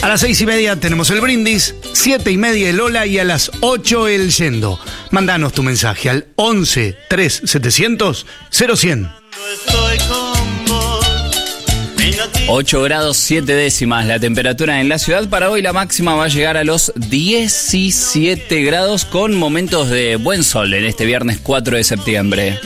A las 6:30 tenemos el brindis, 7:30 el hola y a las 8 el yendo. Mándanos tu mensaje al 11 3 700 0100. 8 grados 7 décimas la temperatura en la ciudad. Para hoy la máxima va a llegar a los 17 grados con momentos de buen sol en este viernes 4 de septiembre.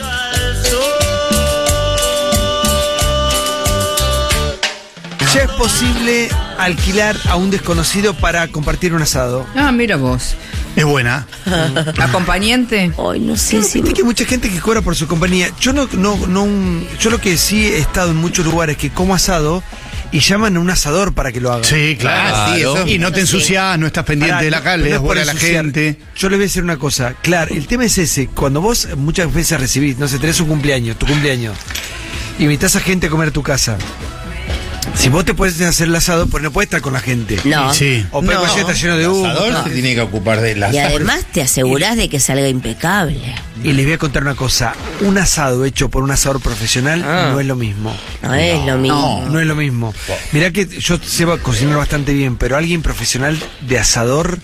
Ya es posible alquilar a un desconocido para compartir un asado. Ah, mira vos. Es buena. ¿Acompañante? Ay, no sé si... Viste que hay mucha gente que cobra por su compañía. Yo yo lo que sí he estado en muchos lugares que como asado y llaman a un asador para que lo haga. Sí, claro. Sí, eso. Y no te ensuciás, no estás pendiente Pará, de la no calle, es le das por bola a la ensuciar. gente. Yo les voy a decir una cosa. Claro, el tema es ese. Cuando vos muchas veces recibís, no sé, tenés un cumpleaños, tu cumpleaños, invitas a gente a comer a tu casa. Si vos te puedes hacer el asado, pues no puedes estar con la gente. No. Sí. O para No. está lleno de humo. El asador se tiene que ocupar de las... Y además te asegurás de que salga impecable. Y les voy a contar una cosa. Un asado hecho por un asador profesional no es lo mismo. No es lo mismo. No es lo mismo. Mirá que yo sé cocinar bastante bien, pero alguien profesional de asador,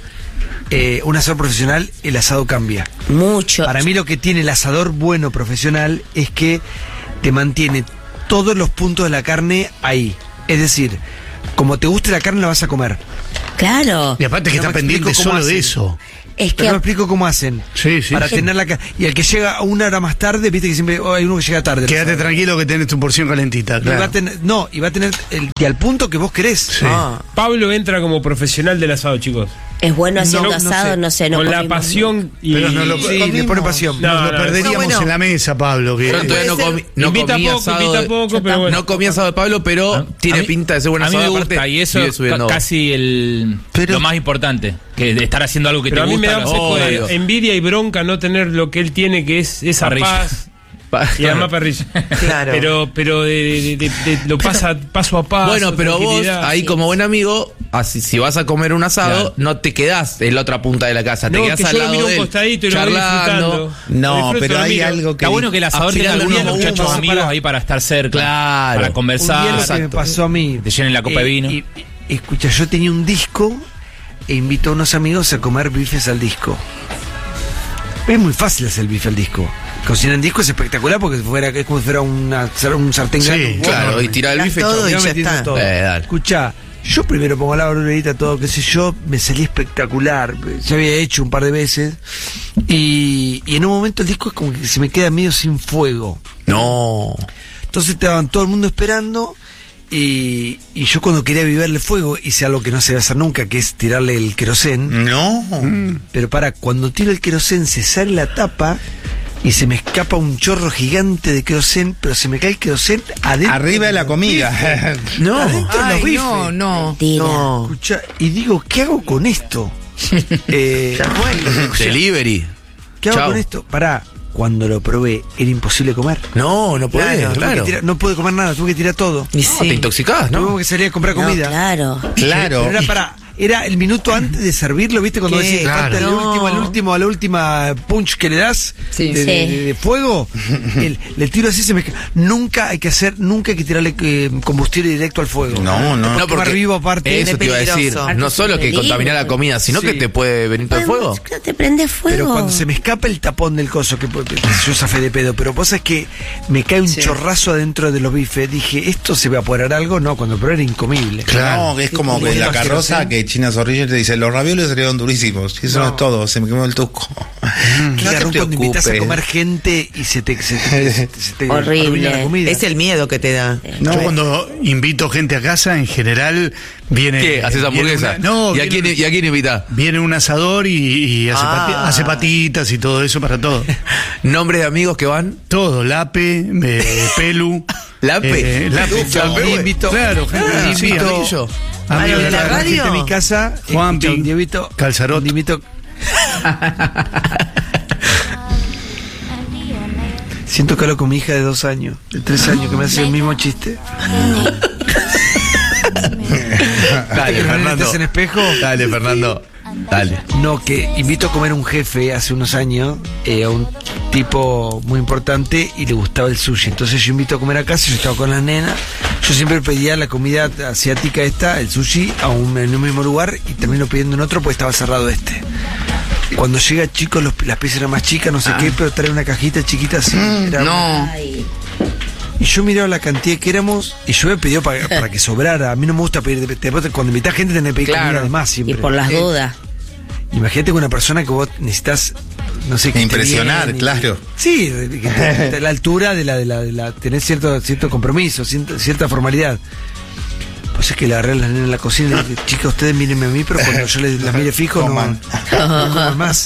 un asador profesional, el asado cambia. Mucho. Para mí lo que tiene el asador bueno profesional es que te mantiene todos los puntos de la carne ahí. Es decir, como te guste la carne la vas a comer. Claro. Y aparte que No está me pendiente explico cómo solo de hacen. eso. Es Pero no me que explico cómo hacen. Sí, sí. Para tener la carne. Y el que llega una hora más tarde, viste que siempre hay uno que llega tarde. Quédate tranquilo que tenés tu porción calentita, Y va a claro. tener, no, y va a tener y al punto que vos querés. Sí. Pablo entra como profesional del asado, chicos. es bueno haciendo no asado, sé. no sé. No Con la comimos pasión y... Pero no lo- Sí, le pone pasión. No, Nos lo perderíamos bueno. en la mesa, Pablo. Que Pero todavía no invita comí poco, asado invita de- poco, pero bueno. No comí asado de Pablo, pero tiene A mí- pinta de ser buen a mí asado. me aparte, gusta y eso sigue subiendo. casi lo más importante, que de estar haciendo algo que Pero te a mí me gusta. da un poco obvio. de envidia y bronca no tener lo que él tiene, que es esa Parrilla. paz y además parrilla. Claro. Pero lo pasa paso a paso. Bueno, pero vos, tranquilidad. ahí como buen amigo, así, si vas a comer un asado, Claro. no te quedás en la otra punta de la casa, te No, quedás que al yo lo lado miro de un él, costadito y lo voy charlando. disfrutando. No, Lo disfruto, pero lo hay miro. algo que... Está bueno que el asador tenga afilando algunos unos muchachos humos. amigos ahí para estar cerca. Claro. Para Un conversar. día lo que me pasó a mí. Te llenen la copa de vino. Escucha, yo tenía un disco e invito a unos amigos a comer bifes al disco. Es muy fácil hacer el bife al disco. Cocinar en disco es espectacular porque es como si fuera un sartén Sí, grande. Claro, y tirar el bife. todo chau. y Yo ya metiendo está. todo. Dale. Escucha, yo primero pongo la verdurita, todo, qué sé yo, me salí espectacular. Ya había hecho un par de veces. Y en un momento el disco es como que se me queda medio sin fuego. No. Entonces estaban todo el mundo esperando. Y yo cuando quería viverle fuego, hice algo que no se debe hacer nunca, que es tirarle el querosén. No. Pero cuando tiro el querosén se sale la tapa y se me escapa un chorro gigante de querosén, pero se me cae el querosén adentro. Arriba de la comida. No, adentro de los Ay, bifes. no. Mentira. Escucha, y digo, ¿qué hago con esto? Delivery. ¿Qué hago Chau. con esto? Pará, cuando lo probé, era imposible comer. No, no podés, Claro, claro. No pude comer nada, tuve que tirar todo. Y No, te intoxicás, ¿no? Tuve que salir a comprar No, comida. claro. Claro. Pero era el minuto antes de servirlo, ¿viste? Cuando ¿Qué? decís, falta Claro. a la última punch que le das Sí. de, Sí. de fuego, le tiro así, nunca hay que tirarle combustible directo al fuego. No, no. No, porque vivo aparte. Eso Es te iba a decir. peligroso. No solo que Peligro. contamina la comida, sino Sí. que te puede venir todo el fuego. No te prende fuego. Pero cuando se me escapa el tapón del coso, que yo zafé de pedo, pero vos sabés que me cae un chorrazo adentro de los bifes, dije, ¿esto se va a apoderar algo? No, cuando probé era incomible. Claro. No, es como que la carroza que China Zorrilla te dice, los ravioles salieron durísimos. Y eso no es todo, se me quemó el tuco. Qué garrón cuando invitas a comer gente y se te Horrible. arruina la comida. Es el miedo que te da. Yo cuando invito gente a casa, en general viene. ¿Qué? ¿Haces viene hamburguesa? una- no, ¿Y a quién invita? Viene un asador y hace, hace patitas y todo eso para todo. ¿Nombres de amigos que van? Todo, Lape, Pelu. ¿Lape? Lape, Lape, güey. invito. Claro, gente, sí, Amarillo. amigo ¿de la de radio? gente en mi casa, Juanpi, escucha un Dievito, Calzarot. un Dievito. Siento que hablo con mi hija de 2 años, de 3 años, que me hace el mismo chiste. Dale, ¿Que no Fernando. metes en espejo? Dale, Fernando. Dale. No, que invito a comer un jefe hace unos años, a un tipo muy importante y le gustaba el sushi. Entonces yo invito a comer a casa, yo estaba con las nenas. Yo siempre pedía la comida asiática el sushi, en un mismo lugar y termino pidiendo en otro porque estaba cerrado este. Cuando llega chicos, las piezas eran más chicas, no sé qué, pero trae una cajita chiquita así. No. Y yo miraba la cantidad que éramos y yo me pedí para que sobrara. A mí no me gusta pedir, cuando invitas gente tenés que pedir comida de más siempre. Y por las dudas. Imagínate con una persona que vos necesitas, no sé, que impresionar, claro. Sí, a la altura de la tener cierto compromiso, cierta formalidad. Pues es que le agarré a las nenas en la cocina y le dije, chicas, ustedes mírenme a mí, pero cuando yo las mire fijo, no coman más.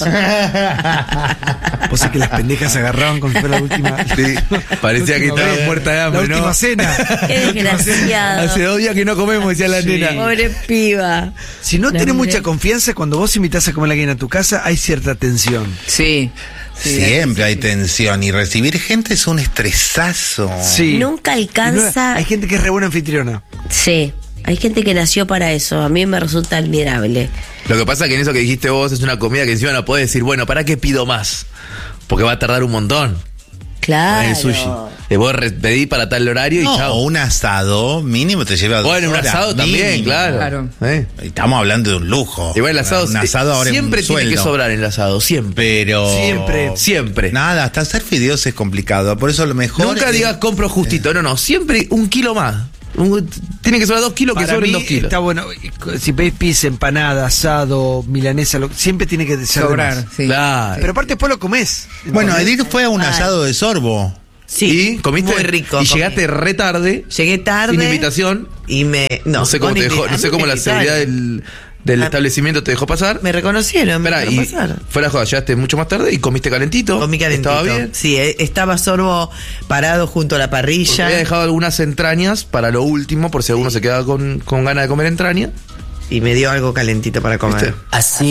Pues es que las pendejas se agarraban con fue la última. Sí, parecía que estaba muerta de hambre, la ¿no? última cena. Qué desgraciado. Hace 2 días que no comemos, decía la nena. Pobre piba. Si no tenés mucha confianza, cuando vos invitás a comer a alguien a tu casa, hay cierta tensión. Sí. Siempre hay tensión y recibir gente es un estresazo. Sí. Nunca alcanza. Hay gente que es re buena anfitriona. Sí. Hay gente que nació para eso. A mí me resulta admirable. Lo que pasa es que en eso que dijiste vos es una comida que encima no podés decir, bueno, ¿para qué pido más? Porque va a tardar un montón. Claro. El sushi. Vos pedí para tal horario y chao. O un asado mínimo te lleva 2 horas. Bueno, un asado también, mínimo. claro. Estamos hablando de un lujo. Igual el asado, un asado ahora siempre es un tiene que sueldo. sobrar el asado, siempre. Pero Siempre. nada, hasta hacer fideos es complicado. Por eso lo mejor Nunca digas compro justito, no, siempre 1 kilo más. Tiene que sobrar 2 kilos, que Para sobren mí 2 kilos. está bueno. Si pedís pizza, empanada, asado, milanesa, siempre tiene que ser Sobrar, de más. sí. Claro. Pero aparte después lo comés. Bueno, Edith fue a un asado de Sorbo. Sí, ¿Y comiste? muy rico. Y comí. llegaste re tarde. Llegué tarde. Sin invitación. Y No sé cómo te dejó, no sé cómo la seguridad del establecimiento te dejó pasar. Me reconocieron, Espera, me y dejaron pasar. fuera de joda, llegaste mucho más tarde y comiste calentito. Comí calentito. Estaba bien. Sí, estaba Sorbo parado junto a la parrilla. Había dejado algunas entrañas para lo último, por si alguno se quedaba con ganas de comer entraña. Y me dio algo calentito para comer. ¿Viste? Así